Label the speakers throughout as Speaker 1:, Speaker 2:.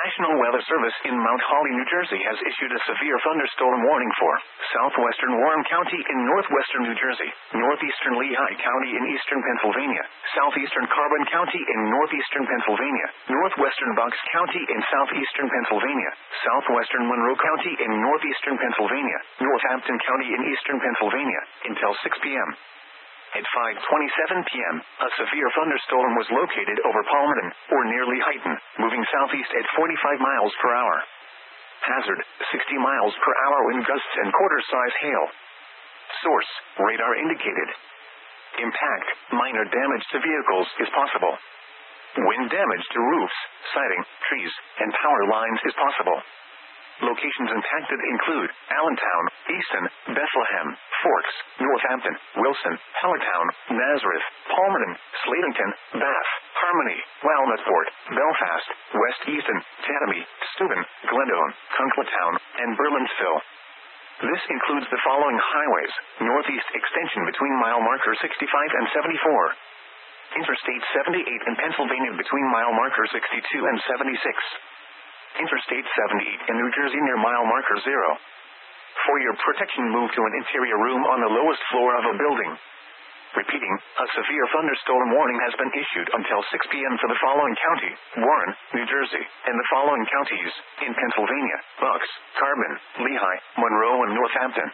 Speaker 1: National Weather Service in Mount Holly, New Jersey has issued a severe thunderstorm warning for southwestern Warren County in northwestern New Jersey, northeastern Lehigh County in eastern Pennsylvania, southeastern Carbon County in northeastern Pennsylvania, northwestern Bucks County in southeastern Pennsylvania, southwestern Monroe County in northeastern Pennsylvania, Northampton County in eastern Pennsylvania, until 6 p.m. At 5:27 p.m., a severe thunderstorm was located over Palmerton, or near Lehighton, moving southeast at 45 miles per hour. Hazard, 60 miles per hour wind gusts and quarter-size hail. Source, radar indicated. Impact, minor damage to vehicles is possible. Wind damage to roofs, siding, trees, and power lines is possible. Locations impacted include Allentown, Easton, Bethlehem, Forks, Northampton, Wilson, Hellertown, Nazareth, Palmerton, Sladington, Bath, Harmony, Walnutport, Belfast, West Easton, Chatham, Steuben, Glendon, Kunkletown, and Berlinsville. This includes the following highways: northeast extension between mile marker 65 and 74. Interstate 78 in Pennsylvania between mile marker 62 and 76. Interstate 78 in New Jersey near mile marker 0. For your protection, move to an interior room on the lowest floor of a building. Repeating, a severe thunderstorm warning has been issued until 6 p.m. for the following county: Warren, New Jersey, and the following counties in Pennsylvania: Bucks, Carbon, Lehigh, Monroe, and Northampton.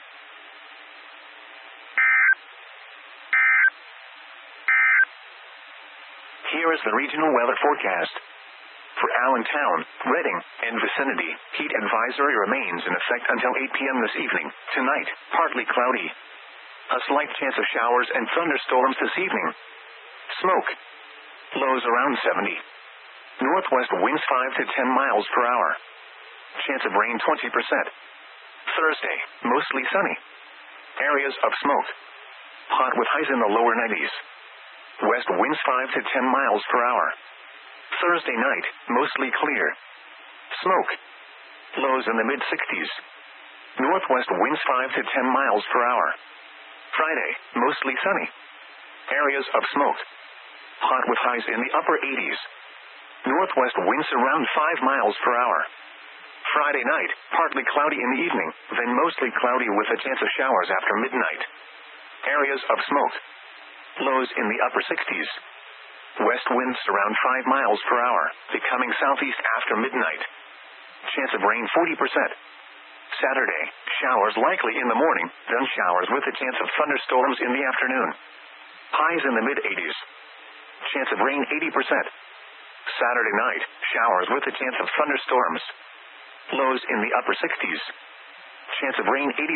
Speaker 1: Here is the regional weather forecast. For Allentown, Reading, and vicinity, heat advisory remains in effect until 8 p.m. this evening. Tonight, partly cloudy. A slight chance of showers and thunderstorms this evening. Smoke. Lows around 70. Northwest winds 5 to 10 miles per hour. Chance of rain 20%. Thursday, mostly sunny. Areas of smoke. Hot with highs in the lower 90s. West winds 5 to 10 miles per hour. Thursday night, mostly clear. Smoke. Lows in the mid-60s. Northwest winds 5 to 10 miles per hour. Friday, mostly sunny. Areas of smoke. Hot with highs in the upper 80s. Northwest winds around 5 miles per hour. Friday night, partly cloudy in the evening, then mostly cloudy with a chance of showers after midnight. Areas of smoke. Lows in the upper 60s. West winds around 5 miles per hour, becoming southeast after midnight. Chance of rain 40%. Saturday, showers likely in the morning, then showers with a chance of thunderstorms in the afternoon. Highs in the mid-80s. Chance of rain 80%. Saturday night, showers with a chance of thunderstorms. Lows in the upper 60s. Chance of rain 80%.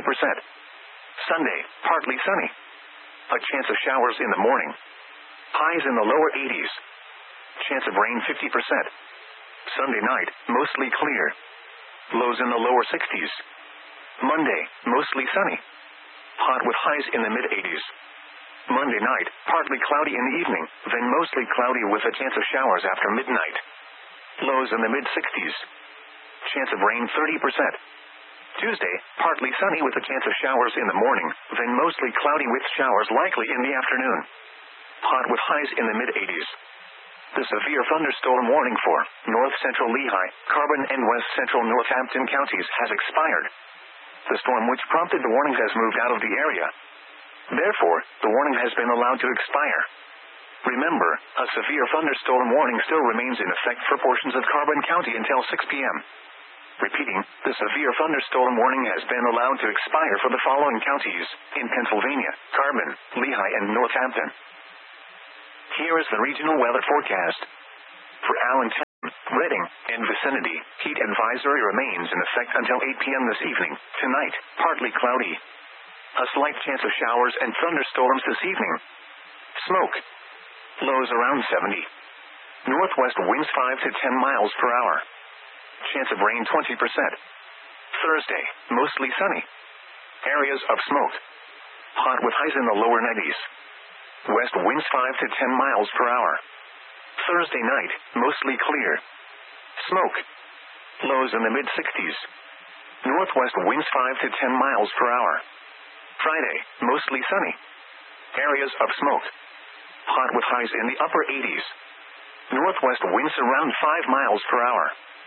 Speaker 1: Sunday, partly sunny. A chance of showers in the morning. Highs in the lower 80s. Chance of rain 50%. Sunday night, mostly clear. Lows in the lower 60s. Monday, mostly sunny. Hot with highs in the mid-80s. Monday night, partly cloudy in the evening, then mostly cloudy with a chance of showers after midnight. Lows in the mid-60s. Chance of rain 30%. Tuesday, partly sunny with a chance of showers in the morning, then mostly cloudy with showers likely in the afternoon. Hot with highs in the mid-80s. The severe thunderstorm warning for north-central Lehigh, Carbon, and west-central Northampton counties has expired. The storm which prompted the warning has moved out of the area. Therefore, the warning has been allowed to expire. Remember, a severe thunderstorm warning still remains in effect for portions of Carbon County until 6 p.m. Repeating, the severe thunderstorm warning has been allowed to expire for the following counties in Pennsylvania: Carbon, Lehigh, and Northampton. Here is the regional weather forecast. For Allentown, Reading, and vicinity, heat advisory remains in effect until 8 p.m. this evening. Tonight, partly cloudy. A slight chance of showers and thunderstorms this evening. Smoke. Lows around 70. Northwest winds 5 to 10 miles per hour. Chance of rain 20%. Thursday, mostly sunny. Areas of smoke. Hot with highs in the lower 90s. West winds 5 to 10 miles per hour. Thursday night, mostly clear. Smoke. Lows in the mid-60s. Northwest winds 5 to 10 miles per hour. Friday, mostly sunny. Areas of smoke. Hot with highs in the upper 80s. Northwest winds around 5 miles per hour.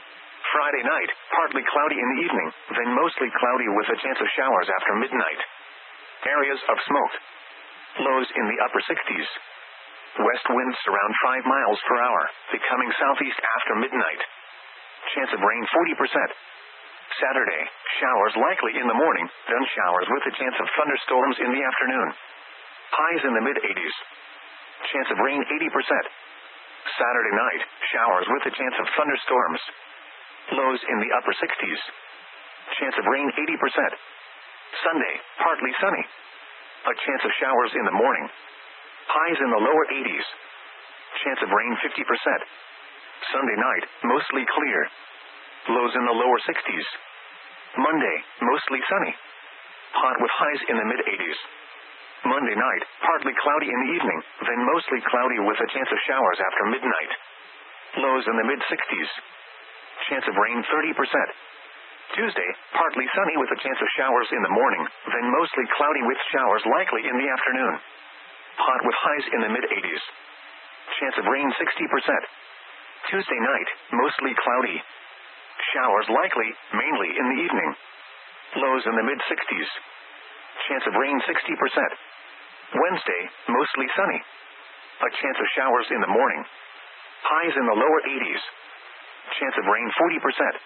Speaker 1: Friday night, partly cloudy in the evening, then mostly cloudy with a chance of showers after midnight. Areas of smoke. Lows in the upper 60s. West winds around 5 miles per hour, becoming southeast after midnight. Chance of rain 40%. Saturday, showers likely in the morning, then showers with a chance of thunderstorms in the afternoon. Highs in the mid-80s. Chance of rain 80%. Saturday night, showers with a chance of thunderstorms. Lows in the upper 60s. Chance of rain 80%. Sunday, partly sunny. A chance of showers in the morning. Highs in the lower 80s. Chance of rain 50%. Sunday night, mostly clear. Lows in the lower 60s. Monday, mostly sunny. Hot with highs in the mid-80s. Monday night, partly cloudy in the evening, then mostly cloudy with a chance of showers after midnight. Lows in the mid-60s. Chance of rain 30%. Tuesday, partly sunny with a chance of showers in the morning, then mostly cloudy with showers likely in the afternoon. Hot with highs in the mid-80s. Chance of rain 60%. Tuesday night, mostly cloudy. Showers likely, mainly in the evening. Lows in the mid-60s. Chance of rain 60%. Wednesday, mostly sunny. A chance of showers in the morning. Highs in the lower 80s. Chance of rain 40%.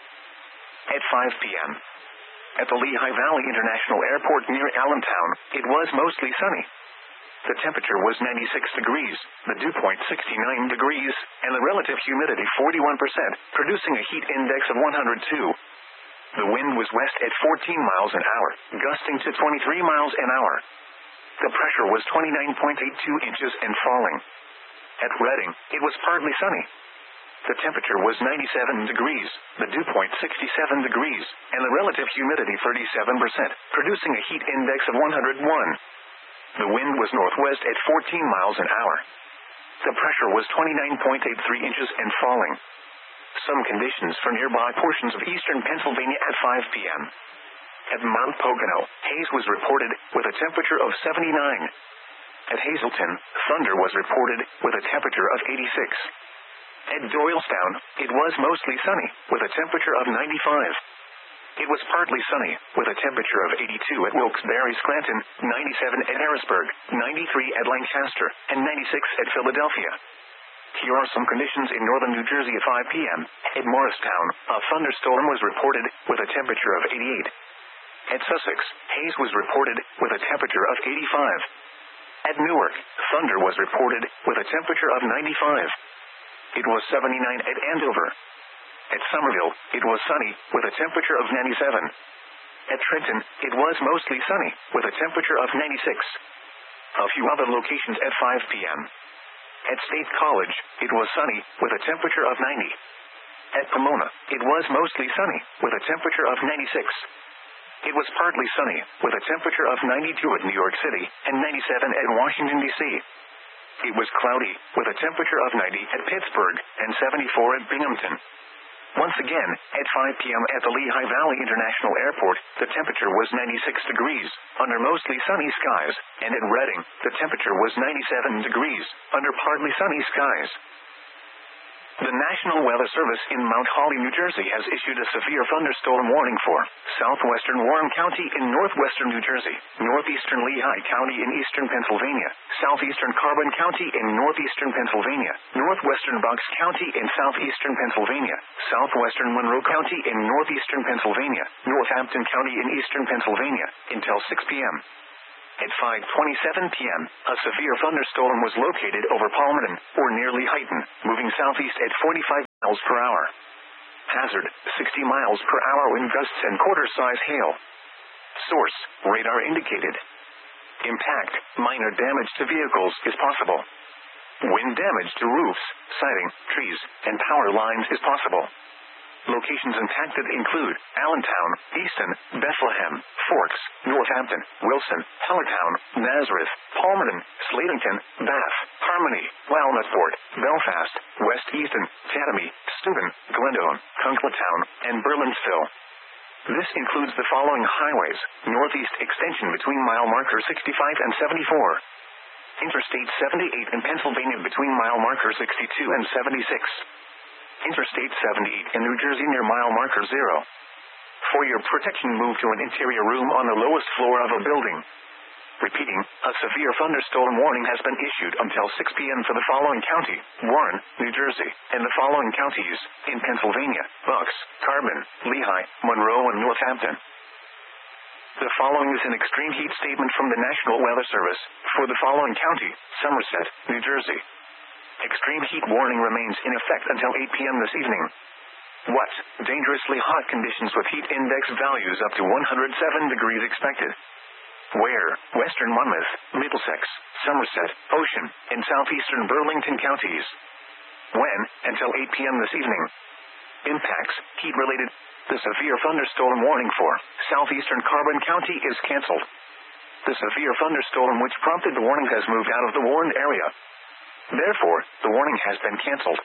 Speaker 1: At 5 p.m. At the Lehigh Valley International Airport near Allentown, it was mostly sunny. The temperature was 96 degrees, the dew point 69 degrees, and the relative humidity 41%, producing a heat index of 102. The wind was west at 14 miles an hour, gusting to 23 miles an hour. The pressure was 29.82 inches and falling. At Redding, it was partly sunny. The temperature was 97 degrees, the dew point 67 degrees, and the relative humidity 37%, producing a heat index of 101. The wind was northwest at 14 miles an hour. The pressure was 29.83 inches and falling. Some conditions for nearby portions of eastern Pennsylvania at 5 p.m. At Mount Pocono, haze was reported with a temperature of 79. At Hazleton, thunder was reported with a temperature of 86. At Doylestown, it was mostly sunny, with a temperature of 95. It was partly sunny, with a temperature of 82 at Wilkes-Barre, Scranton, 97 at Harrisburg, 93 at Lancaster, and 96 at Philadelphia. Here are some conditions in northern New Jersey at 5 p.m. At Morristown, a thunderstorm was reported, with a temperature of 88. At Sussex, haze was reported, with a temperature of 85. At Newark, thunder was reported, with a temperature of 95. It was 79 at Andover. At Somerville, it was sunny, with a temperature of 97. At Trenton, it was mostly sunny, with a temperature of 96. A few other locations at 5 p.m. At State College, it was sunny, with a temperature of 90. At Pomona, it was mostly sunny, with a temperature of 96. It was partly sunny, with a temperature of 92 at New York City, and 97 at Washington, D.C. It was cloudy, with a temperature of 90 at Pittsburgh, and 74 at Binghamton. Once again, at 5 p.m. at the Lehigh Valley International Airport, the temperature was 96 degrees, under mostly sunny skies, and at Redding, the temperature was 97 degrees, under partly sunny skies. The National Weather Service in Mount Holly, New Jersey has issued a severe thunderstorm warning for southwestern Warren County in northwestern New Jersey, northeastern Lehigh County in eastern Pennsylvania, southeastern Carbon County in northeastern Pennsylvania, northwestern Bucks County in southeastern Pennsylvania, southwestern Monroe County in northeastern Pennsylvania, Northampton County in eastern Pennsylvania, until 6 p.m. At 5:27 p.m., a severe thunderstorm was located over Palmerton, or near Lehighton, moving southeast at 45 miles per hour. Hazard, 60 miles per hour wind gusts and quarter-size hail. Source, radar indicated. Impact, minor damage to vehicles is possible. Wind damage to roofs, siding, trees, and power lines is possible. Locations impacted include Allentown, Easton, Bethlehem, Forks, Northampton, Wilson, Hellertown, Nazareth, Palmerton, Slatington, Bath, Harmony, Walnutford, Belfast, West Easton, Chatham, Steuben, Glendon, Kunkletown, and Berlinsville. This includes the following highways: northeast extension between mile marker 65 and 74. Interstate 78 in Pennsylvania between mile marker 62 and 76. Interstate 78 in New Jersey near mile marker 0. For your protection, move to an interior room on the lowest floor of a building. Repeating, a severe thunderstorm warning has been issued until 6 p.m. for the following county: Warren, New Jersey, and the following counties in Pennsylvania: Bucks, Carbon, Lehigh, Monroe, and Northampton. The following is an extreme heat statement from the National Weather Service for the following county: Somerset, New Jersey. Extreme heat warning remains in effect until 8 p.m. this evening. What? Dangerously hot conditions with heat index values up to 107 degrees expected. Where? Western Monmouth, Middlesex, Somerset, Ocean, and southeastern Burlington counties. When? Until 8 p.m. this evening. Impacts: heat-related. The severe thunderstorm warning for southeastern Carbon County is canceled. The severe thunderstorm which prompted the warning has moved out of the warned area. Therefore, the warning has been canceled.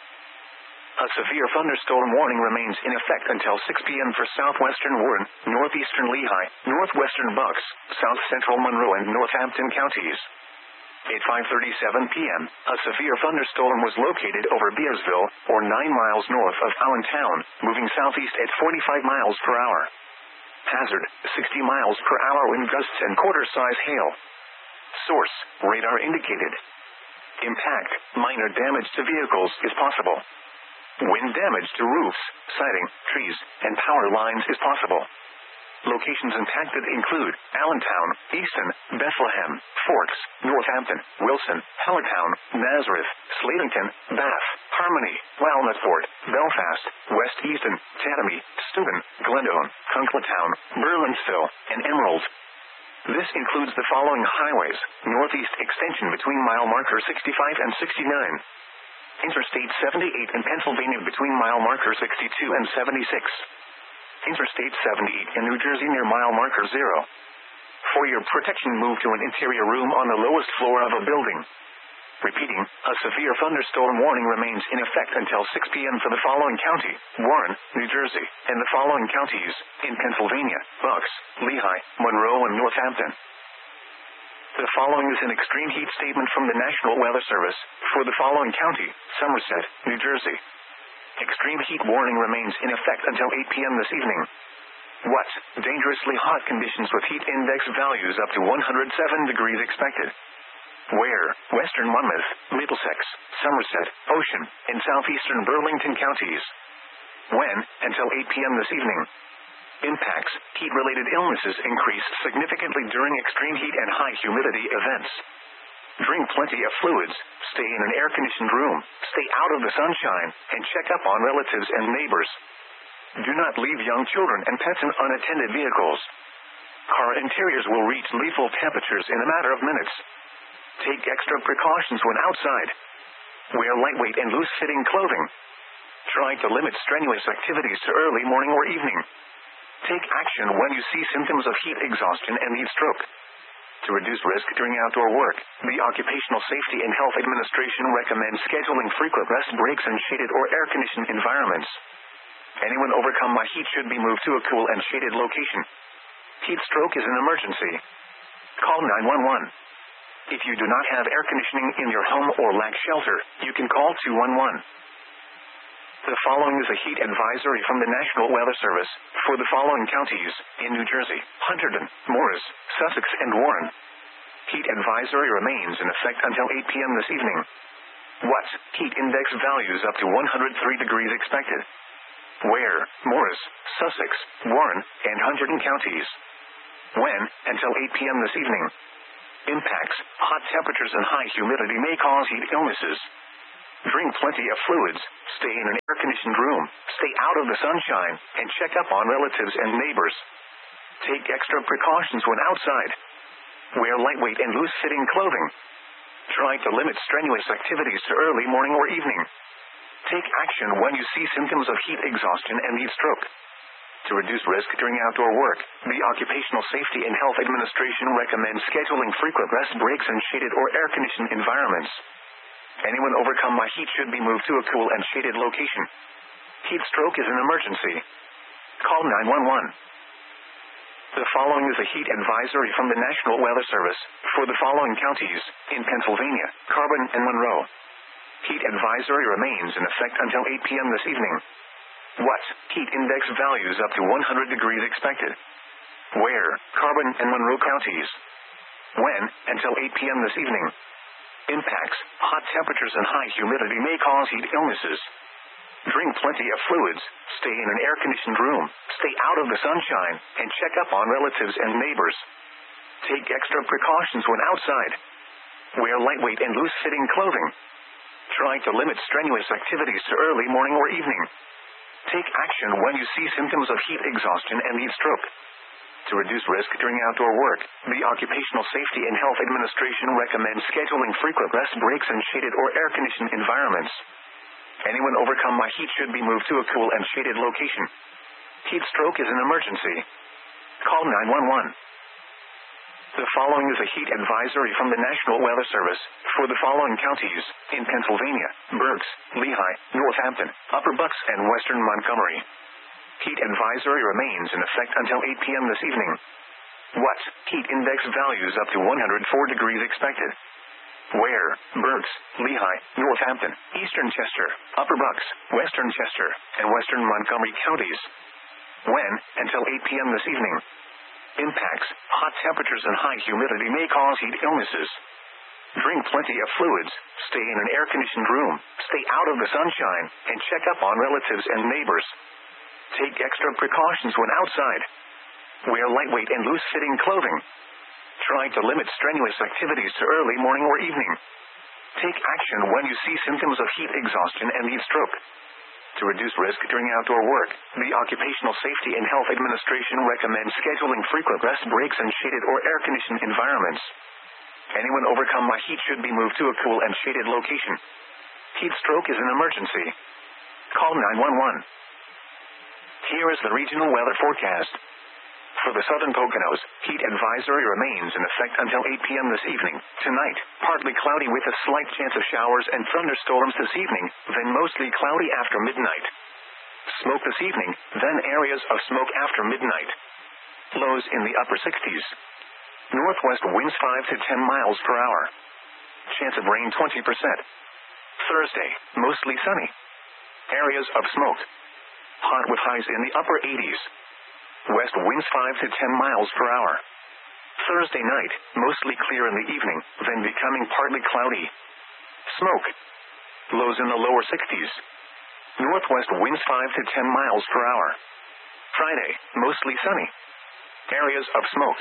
Speaker 1: A severe thunderstorm warning remains in effect until 6 p.m. for southwestern Warren, northeastern Lehigh, northwestern Bucks, south central Monroe, and Northampton counties. At 5:37 p.m., a severe thunderstorm was located over Bearsville, or 9 miles north of Allentown, moving southeast at 45 miles per hour. Hazard: 60 miles per hour wind gusts and quarter-size hail. Source: radar indicated. Impact: minor damage to vehicles is possible. Wind damage to roofs, siding, trees, and power lines is possible. Locations impacted include Allentown, Easton, Bethlehem, Forks, Northampton, Wilson, Hellertown, Nazareth, Slatington, Bath, Harmony, Walnutford, Belfast, West Easton, Chatham, Steuben, Glendon, Kunkletown, Burlensville, and Emerald. This includes the following highways: northeast extension between mile marker 65 and 69. Interstate 78 in Pennsylvania between mile marker 62 and 76. Interstate 78 in New Jersey near mile marker 0. For your protection, move to an interior room on the lowest floor of a building. Repeating, a severe thunderstorm warning remains in effect until 6 p.m. for the following county: Warren, New Jersey, and the following counties in Pennsylvania: Bucks, Lehigh, Monroe, and Northampton. The following is an extreme heat statement from the National Weather Service for the following county: Somerset, New Jersey. Extreme heat warning remains in effect until 8 p.m. this evening. What? Dangerously hot conditions with heat index values up to 107 degrees expected. Where? Western Monmouth, Middlesex, Somerset, Ocean, and southeastern Burlington counties. When? Until 8 p.m. this evening. Impacts: heat-related illnesses increase significantly during extreme heat and high humidity events. Drink plenty of fluids, stay in an air-conditioned room, stay out of the sunshine, and check up on relatives and neighbors. Do not leave young children and pets in unattended vehicles. Car interiors will reach lethal temperatures in a matter of minutes. Take extra precautions when outside. Wear lightweight and loose-fitting clothing. Try to limit strenuous activities to early morning or evening. Take action when you see symptoms of heat exhaustion and heat stroke. To reduce risk during outdoor work, the Occupational Safety and Health Administration recommends scheduling frequent rest breaks in shaded or air-conditioned environments. Anyone overcome by heat should be moved to a cool and shaded location. Heat stroke is an emergency. Call 911. If you do not have air conditioning in your home or lack shelter, you can call 211. The following is a heat advisory from the National Weather Service for the following counties in New Jersey: Hunterdon, Morris, Sussex, and Warren. Heat advisory remains in effect until 8 p.m. this evening. What? Heat index values up to 103 degrees expected. Where? Morris, Sussex, Warren, and Hunterdon counties. When? Until 8 p.m. this evening. Impacts: hot temperatures and high humidity may cause heat illnesses. Drink plenty of fluids, stay in an air-conditioned room, stay out of the sunshine, and check up on relatives and neighbors. Take extra precautions when outside. Wear lightweight and loose-fitting clothing. Try to limit strenuous activities to early morning or evening. Take action when you see symptoms of heat exhaustion and heat stroke. To reduce risk during outdoor work, the Occupational Safety and Health Administration recommends scheduling frequent rest breaks in shaded or air-conditioned environments. Anyone overcome by heat should be moved to a cool and shaded location. Heat stroke is an emergency. Call 911. The following is a heat advisory from the National Weather Service for the following counties in Pennsylvania: Carbon and Monroe. Heat advisory remains in effect until 8 p.m. this evening. What? Heat index values up to 100 degrees expected. Where? Carbon and Monroe counties. When? Until 8 p.m. this evening. Impacts: hot temperatures and high humidity may cause heat illnesses. Drink plenty of fluids, stay in an air-conditioned room, stay out of the sunshine, and check up on relatives and neighbors. Take extra precautions when outside. Wear lightweight and loose-fitting clothing. Try to limit strenuous activities to early morning or evening. Take action when you see symptoms of heat exhaustion and heat stroke. To reduce risk during outdoor work, the Occupational Safety and Health Administration recommends scheduling frequent rest breaks in shaded or air-conditioned environments. Anyone overcome by heat should be moved to a cool and shaded location. Heat stroke is an emergency. Call 911. The following is a heat advisory from the National Weather Service for the following counties in Pennsylvania: Berks, Lehigh, Northampton, Upper Bucks, and Western Montgomery. Heat advisory remains in effect until 8 p.m. this evening. What? Heat index values up to 104 degrees expected. Where? Berks, Lehigh, Northampton, Eastern Chester, Upper Bucks, Western Chester, and Western Montgomery counties. When? Until 8 p.m. this evening. Impacts: hot temperatures and high humidity may cause heat illnesses. Drink plenty of fluids, stay in an air-conditioned room, stay out of the sunshine, and check up on relatives and neighbors. Take extra precautions when outside. Wear lightweight and loose-fitting clothing. Try to limit strenuous activities to early morning or evening. Take action when you see symptoms of heat exhaustion and heat stroke. To reduce risk during outdoor work, the Occupational Safety and Health Administration recommends scheduling frequent rest breaks in shaded or air-conditioned environments. Anyone overcome by heat should be moved to a cool and shaded location. Heat stroke is an emergency. Call 911. Here is the regional weather forecast. For the southern Poconos, heat advisory remains in effect until 8 p.m. this evening. Tonight, partly cloudy with a slight chance of showers and thunderstorms this evening, then mostly cloudy after midnight. Smoke this evening, then areas of smoke after midnight. Lows in the upper 60s. Northwest winds 5 to 10 miles per hour. Chance of rain 20%. Thursday, mostly sunny. Areas of smoke. Hot with highs in the upper 80s. West winds 5 to 10 miles per hour. Thursday night, mostly clear in the evening, then becoming partly cloudy. Smoke. Lows in the lower 60s. Northwest winds 5 to 10 miles per hour. Friday, mostly sunny. Areas of smoke.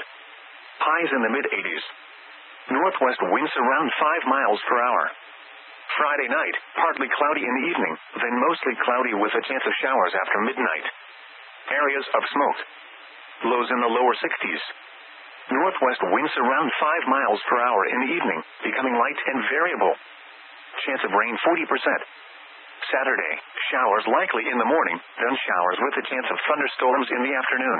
Speaker 1: Highs in the mid-80s. Northwest winds around 5 miles per hour. Friday night, partly cloudy in the evening, then mostly cloudy with a chance of showers after midnight. Areas of smoke. Lows in the lower 60s. Northwest winds around 5 miles per hour in the evening, becoming light and variable. Chance of rain 40%. Saturday, showers likely in the morning, then showers with a chance of thunderstorms in the afternoon.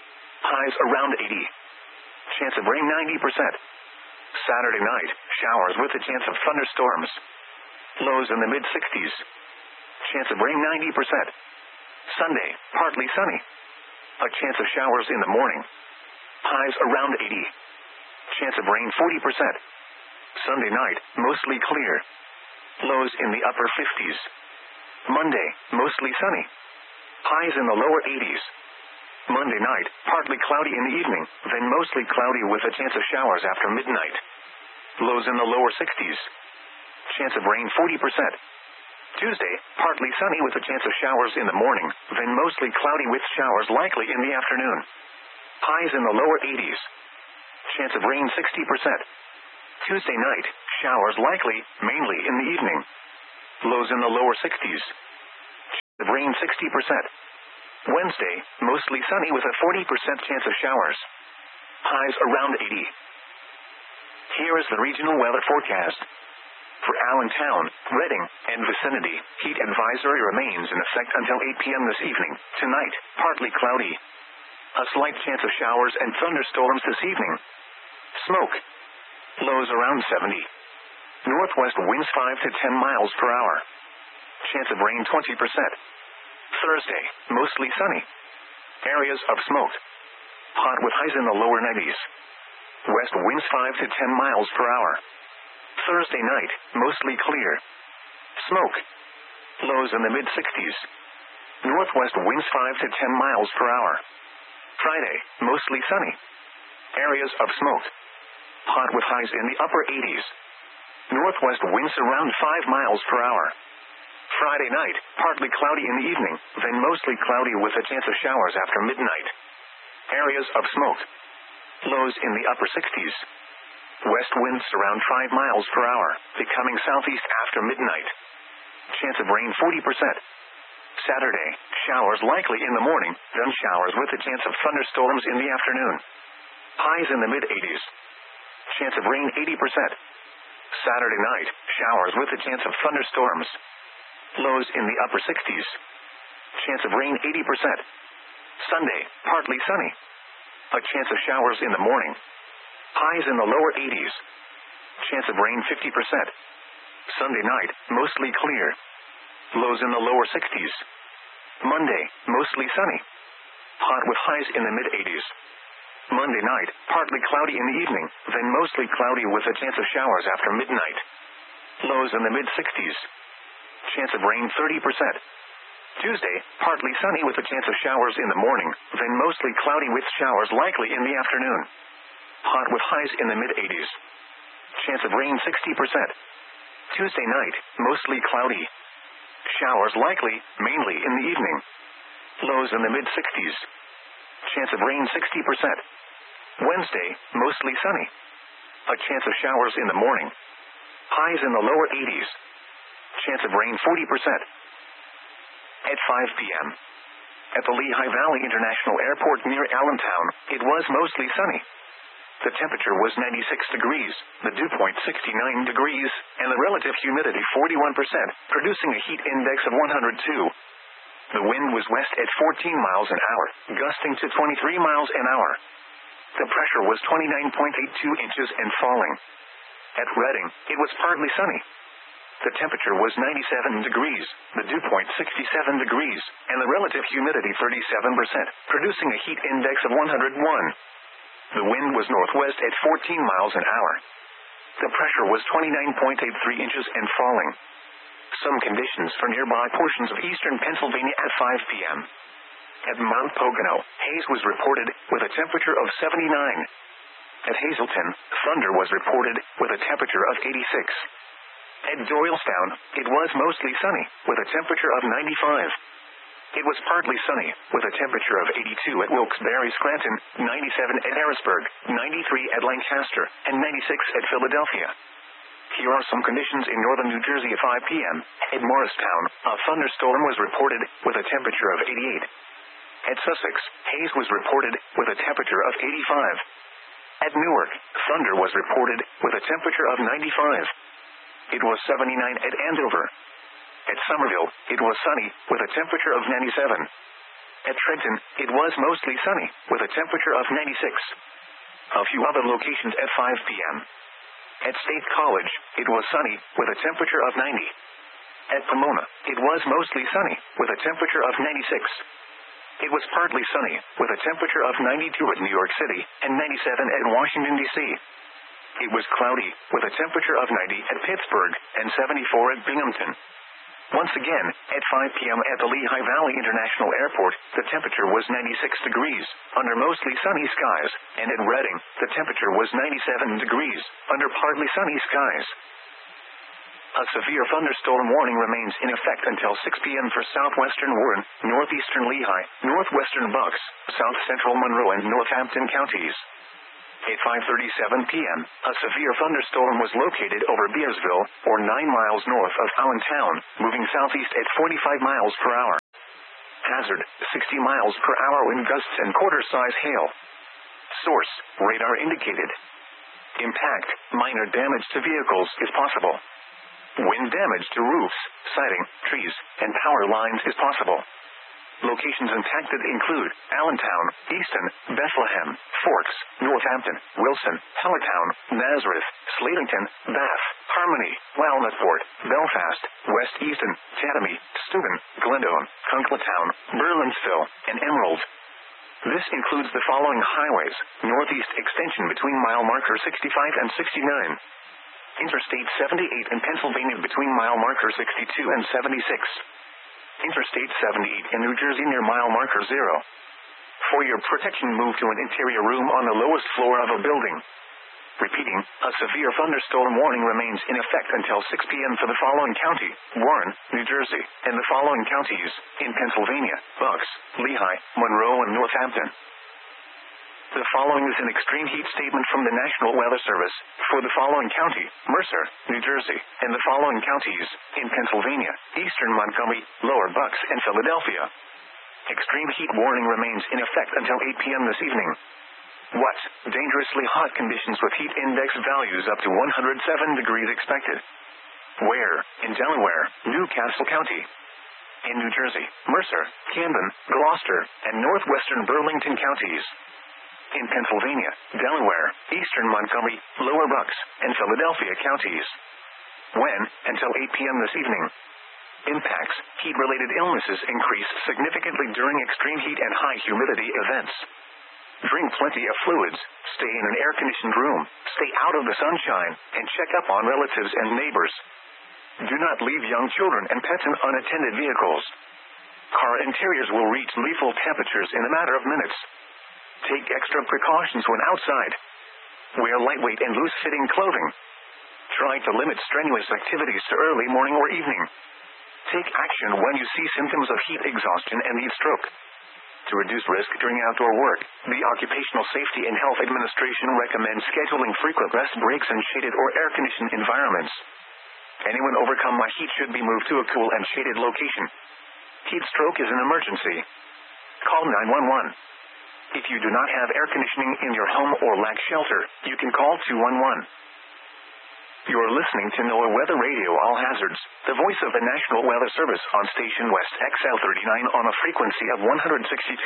Speaker 1: Highs around 80. Chance of rain 90%. Saturday night, showers with a chance of thunderstorms. Lows in the mid-60s. Chance of rain 90%. Sunday, partly sunny. A chance of showers in the morning. Highs around 80. Chance of rain 40%. Sunday night, mostly clear. Lows in the upper 50s. Monday, mostly sunny. Highs in the lower 80s. Monday night, partly cloudy in the evening, then mostly cloudy with a chance of showers after midnight. Lows in the lower 60s. Chance of rain 40%. Tuesday, partly sunny with a chance of showers in the morning, then mostly cloudy with showers likely in the afternoon. Highs in the lower 80s. Chance of rain 60%. Tuesday night, showers likely, mainly in the evening. Lows in the lower 60s. Chance of rain 60%. Wednesday, mostly sunny with a 40% chance of showers. Highs around 80. Here is the regional weather forecast. For Allentown, Reading, and vicinity, heat advisory remains in effect until 8 p.m. this evening. Tonight, partly cloudy. A slight chance of showers and thunderstorms this evening. Smoke. Lows around 70. Northwest winds 5 to 10 miles per hour. Chance of rain 20%. Thursday, mostly sunny. Areas of smoke. Hot with highs in the lower 90s. West winds 5 to 10 miles per hour. Thursday night, mostly clear. Smoke. Lows in the mid-60s. Northwest winds 5 to 10 miles per hour. Friday, mostly sunny. Areas of smoke. Hot with highs in the upper 80s. Northwest winds around 5 miles per hour. Friday night, partly cloudy in the evening, then mostly cloudy with a chance of showers after midnight. Areas of smoke. Lows in the upper 60s. West winds around 5 miles per hour, becoming southeast after midnight. Chance of rain 40%. Saturday, showers likely in the morning, then showers with a chance of thunderstorms in the afternoon. Highs in the mid-80s. Chance of rain 80%. Saturday night, showers with a chance of thunderstorms. Lows in the upper 60s. Chance of rain 80%. Sunday, partly sunny. A chance of showers in the morning. Highs in the lower 80s. Chance of rain 50%. Sunday night, mostly clear. Lows in the lower 60s. Monday, mostly sunny. Hot with highs in the mid-80s. Monday night, partly cloudy in the evening, then mostly cloudy with a chance of showers after midnight. Lows in the mid-60s. Chance of rain 30%. Tuesday, partly sunny with a chance of showers in the morning, then mostly cloudy with showers likely in the afternoon. Hot with highs in the mid-80s. Chance of rain 60%. Tuesday night, mostly cloudy. Showers likely, mainly in the evening. Lows in the mid-60s. Chance of rain 60%. Wednesday, mostly sunny. A chance of showers in the morning. Highs in the lower 80s. Chance of rain 40%. At 5 p.m. At the Lehigh Valley International Airport near Allentown, it was mostly sunny. The temperature was 96 degrees, the dew point 69 degrees, and the relative humidity 41%, producing a heat index of 102. The wind was west at 14 miles an hour, gusting to 23 miles an hour. The pressure was 29.82 inches and falling. At Reading, it was partly sunny. The temperature was 97 degrees, the dew point 67 degrees, and the relative humidity 37%, producing a heat index of 101. The wind was northwest at 14 miles an hour. The pressure was 29.83 inches and falling. Some conditions for nearby portions of eastern Pennsylvania at 5 p.m. At Mount Pocono, haze was reported with a temperature of 79. At Hazleton, thunder was reported with a temperature of 86. At Doylestown, it was mostly sunny, with a temperature of 95. It was partly sunny, with a temperature of 82 at Wilkes-Barre, Scranton, 97 at Harrisburg, 93 at Lancaster, and 96 at Philadelphia. Here are some conditions in northern New Jersey at 5 p.m. At Morristown, a thunderstorm was reported, with a temperature of 88. At Sussex, haze was reported, with a temperature of 85. At Newark, thunder was reported, with a temperature of 95. It was 79 at Andover. At Somerville, it was sunny, with a temperature of 97. At Trenton, it was mostly sunny, with a temperature of 96. A few other locations at 5 p.m. At State College, it was sunny, with a temperature of 90. At Pomona, it was mostly sunny, with a temperature of 96. It was partly sunny, with a temperature of 92 at New York City, and 97 at Washington, D.C. It was cloudy, with a temperature of 90 at Pittsburgh, and 74 at Binghamton. Once again, at 5 p.m. at the Lehigh Valley International Airport, the temperature was 96 degrees, under mostly sunny skies, and at Reading, the temperature was 97 degrees, under partly sunny skies. A severe thunderstorm warning remains in effect until 6 p.m. for southwestern Warren, northeastern Lehigh, northwestern Bucks, south central Monroe and Northampton counties. At 5:37 p.m., a severe thunderstorm was located over Bearsville, or 9 miles north of Allentown, moving southeast at 45 miles per hour. Hazard, 60 miles per hour wind gusts and quarter-size hail. Source, radar indicated. Impact, minor damage to vehicles is possible. Wind damage to roofs, siding, trees, and power lines is possible. Locations impacted include Allentown, Easton, Bethlehem, Forks, Northampton, Wilson, Hellertown, Nazareth, Slatington, Bath, Harmony, Walnutport, Belfast, West Easton, Chatham, Steuben, Glendon, Kunkletown, Burlensville, and Emerald. This includes the following highways: northeast extension between mile marker 65 and 69. Interstate 78 in Pennsylvania between mile marker 62 and 76. Interstate 78 in New Jersey near mile marker 0. For your protection, move to an interior room on the lowest floor of a building. Repeating, a severe thunderstorm warning remains in effect until 6 p.m. for the following county: Warren, New Jersey, and the following counties in Pennsylvania: Bucks, Lehigh, Monroe, and Northampton. The following is an extreme heat statement from the National Weather Service for the following county: Mercer, New Jersey, and the following counties in Pennsylvania: Eastern Montgomery, Lower Bucks, and Philadelphia. Extreme heat warning remains in effect until 8 p.m. this evening. What? Dangerously hot conditions with heat index values up to 107 degrees expected. Where? In Delaware, Newcastle County. In New Jersey, Mercer, Camden, Gloucester, and northwestern Burlington counties. In Pennsylvania, Delaware, Eastern Montgomery, Lower Bucks, and Philadelphia counties. When? Until 8 p.m. this evening. Impacts: heat-related illnesses increase significantly during extreme heat and high humidity events. Drink plenty of fluids, stay in an air-conditioned room, stay out of the sunshine, and check up on relatives and neighbors. Do not leave young children and pets in unattended vehicles. Car interiors will reach lethal temperatures in a matter of minutes. Take extra precautions when outside. Wear lightweight and loose-fitting clothing. Try to limit strenuous activities to early morning or evening. Take action when you see symptoms of heat exhaustion and heat stroke. To reduce risk during outdoor work, the Occupational Safety and Health Administration recommends scheduling frequent rest breaks in shaded or air-conditioned environments. Anyone overcome by heat should be moved to a cool and shaded location. Heat stroke is an emergency. Call 911. If you do not have air conditioning in your home or lack shelter, you can call 211. You are listening to NOAA Weather Radio All Hazards, the voice of the National Weather Service on Station West XL39 on a frequency of 162.40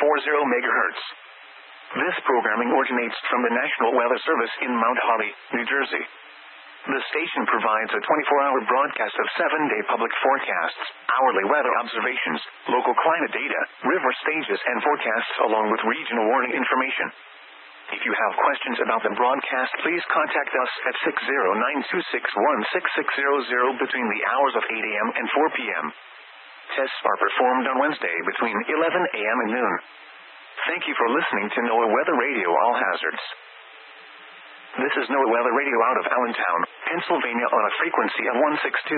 Speaker 1: MHz. This programming originates from the National Weather Service in Mount Holly, New Jersey. The station provides a 24-hour broadcast of 7-day public forecasts, hourly weather observations, local climate data, river stages and forecasts along with regional warning information. If you have questions about the broadcast, please contact us at 609-261-6600 between the hours of 8 a.m. and 4 p.m. Tests are performed on Wednesday between 11 a.m. and noon. Thank you for listening to NOAA Weather Radio All Hazards. This is NOAA Weather Radio out of Allentown, Pennsylvania on a frequency of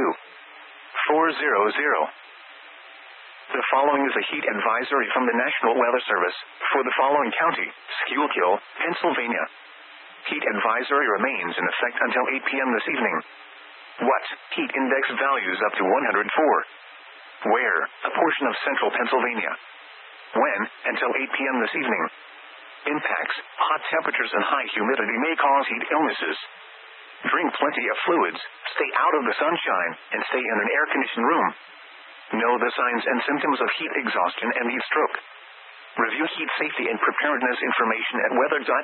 Speaker 1: 162.400. The following is a heat advisory from the National Weather Service for the following county: Schuylkill, Pennsylvania. Heat advisory remains in effect until 8 p.m. this evening. What? Heat index values up to 104. Where? A portion of central Pennsylvania. When? Until 8 p.m. this evening. Impacts: hot temperatures and high humidity may cause heat illnesses. Drink plenty of fluids, stay out of the sunshine, and stay in an air-conditioned room. Know the signs and symptoms of heat exhaustion and heat stroke. Review heat safety and preparedness information at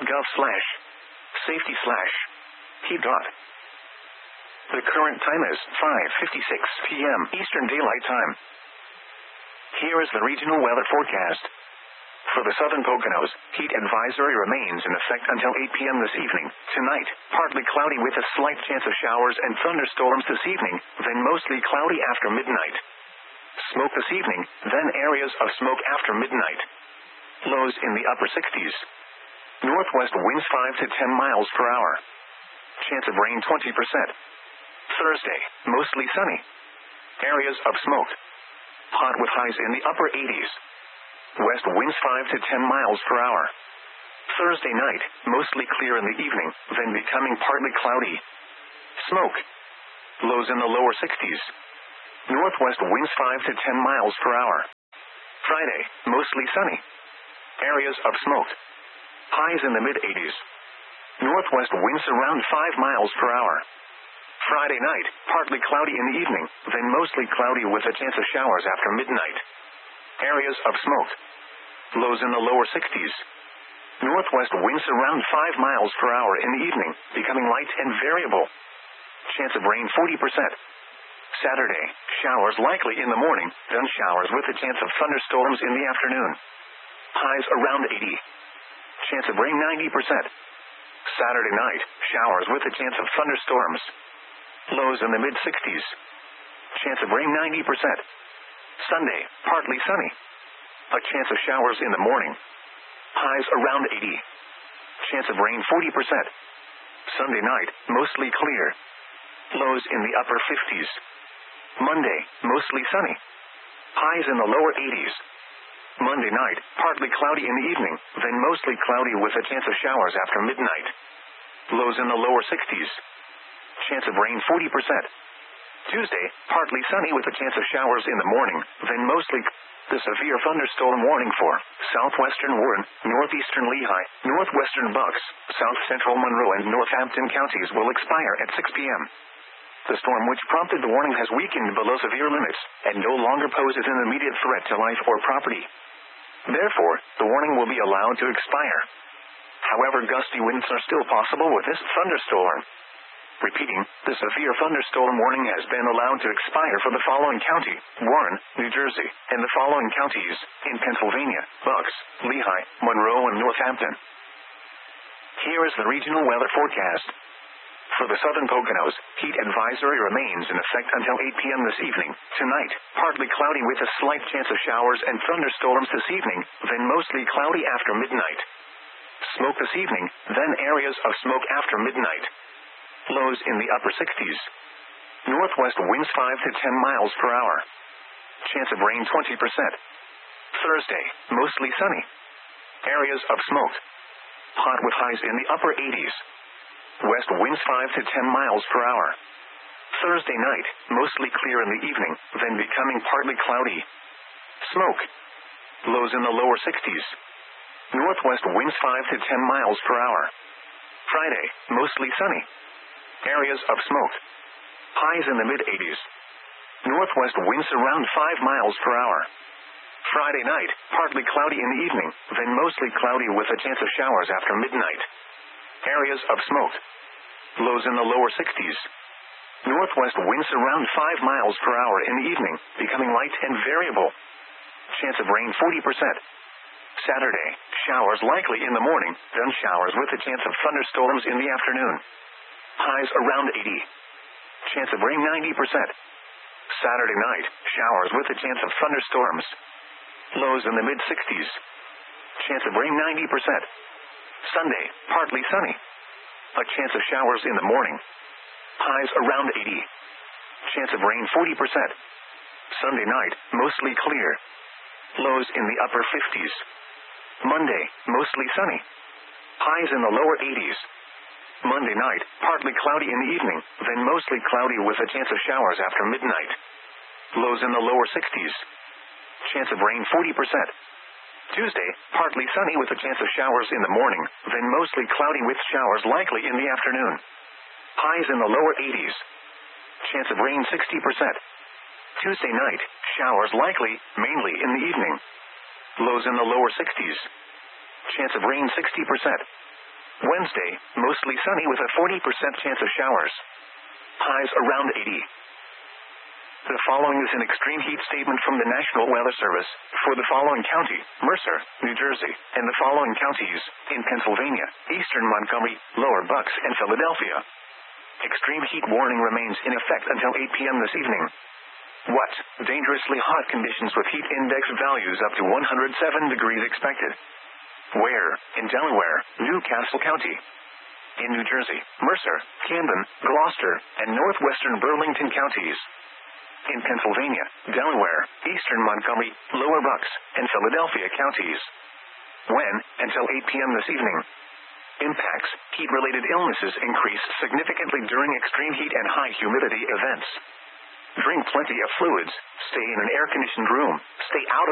Speaker 1: weather.gov/safety/heat. The current time is 5:56 p.m. Eastern Daylight Time. Here is the regional weather forecast. For the southern Poconos, heat advisory remains in effect until 8 p.m. this evening. Tonight, partly cloudy with a slight chance of showers and thunderstorms this evening, then mostly cloudy after midnight. Smoke this evening, then areas of smoke after midnight. Lows in the upper 60s. Northwest winds 5 to 10 miles per hour. Chance of rain 20%. Thursday, mostly sunny. Areas of smoke. Hot with highs in the upper 80s. West winds 5 to 10 miles per hour. Thursday night, mostly clear in the evening, then becoming partly cloudy. Smoke. Lows in the lower 60s. Northwest winds 5 to 10 miles per hour. Friday, mostly sunny. Areas of smoke. Highs in the mid-80s. Northwest winds around 5 miles per hour. Friday night, partly cloudy in the evening, then mostly cloudy with a chance of showers after midnight. Areas of smoke. Lows in the lower 60s. Northwest winds around 5 miles per hour in the evening, becoming light and variable. Chance of rain 40%. Saturday, showers likely in the morning, then showers with a chance of thunderstorms in the afternoon. Highs around 80. Chance of rain 90%. Saturday night, showers with a chance of thunderstorms. Lows in the mid-60s. Chance of rain 90%. Sunday, partly sunny. A chance of showers in the morning. Highs around 80. Chance of rain 40%. Sunday night, mostly clear. Lows in the upper 50s. Monday, mostly sunny. Highs in the lower 80s. Monday night, partly cloudy in the evening, then mostly cloudy with a chance of showers after midnight. Lows in the lower 60s. Chance of rain 40%. Tuesday, partly sunny with a chance of showers in the morning, then mostly. The severe thunderstorm warning for southwestern Warren, northeastern Lehigh, northwestern Bucks, south central Monroe and Northampton counties will expire at 6 p.m. The storm which prompted the warning has weakened below severe limits and no longer poses an immediate threat to life or property. Therefore, the warning will be allowed to expire. However, gusty winds are still possible with this thunderstorm. Repeating, the severe thunderstorm warning has been allowed to expire for the following county, Warren, New Jersey, and the following counties, in Pennsylvania, Bucks, Lehigh, Monroe and Northampton. Here is the regional weather forecast. For the southern Poconos, heat advisory remains in effect until 8 p.m. this evening. Tonight, partly cloudy with a slight chance of showers and thunderstorms this evening, then mostly cloudy after midnight. Smoke this evening, then areas of smoke after midnight. Lows in the upper 60s. Northwest winds 5 to 10 miles per hour. Chance of rain 20%. Thursday, mostly sunny. Areas of smoke. Hot with highs in the upper 80s. West winds 5 to 10 miles per hour. Thursday night, mostly clear in the evening, then becoming partly cloudy. Smoke. Lows in the lower 60s. Northwest winds 5 to 10 miles per hour. Friday, mostly sunny. Areas of smoke. Highs in the mid-80s. Northwest winds around 5 miles per hour. Friday night, partly cloudy in the evening, then mostly cloudy with a chance of showers after midnight. Areas of smoke. Lows in the lower 60s. Northwest winds around 5 miles per hour in the evening, becoming light and variable. Chance of rain 40%. Saturday, showers likely in the morning, then showers with a chance of thunderstorms in the afternoon. Highs around 80. Chance of rain 90%. Saturday night, showers with a chance of thunderstorms. Lows in the mid-60s. Chance of rain 90%. Sunday, partly sunny. A chance of showers in the morning. Highs around 80. Chance of rain 40%. Sunday night, mostly clear. Lows in the upper 50s. Monday, mostly sunny. Highs in the lower 80s. Monday night, partly cloudy in the evening, then mostly cloudy with a chance of showers after midnight. Lows in the lower 60s. Chance of rain 40%. Tuesday, partly sunny with a chance of showers in the morning, then mostly cloudy with showers likely in the afternoon. Highs in the lower 80s. Chance of rain 60%. Tuesday night, showers likely, mainly in the evening. Lows in the lower 60s. Chance of rain 60%. Wednesday, mostly sunny with a 40% chance of showers. Highs around 80. The following is an extreme heat statement from the National Weather Service for the following county, Mercer, New Jersey, and the following counties, in Pennsylvania, eastern Montgomery, lower Bucks, and Philadelphia. Extreme heat warning remains in effect until 8 p.m. this evening. What? Dangerously hot conditions with heat index values up to 107 degrees expected. Where? In Delaware, New Castle County. In New Jersey, Mercer, Camden, Gloucester, and northwestern Burlington counties. In Pennsylvania, Delaware, eastern Montgomery, lower Bucks, and Philadelphia counties. When? Until 8 p.m. this evening. Impacts: heat-related illnesses increase significantly during extreme heat and high humidity events. Drink plenty of fluids, stay in an air-conditioned room, stay out of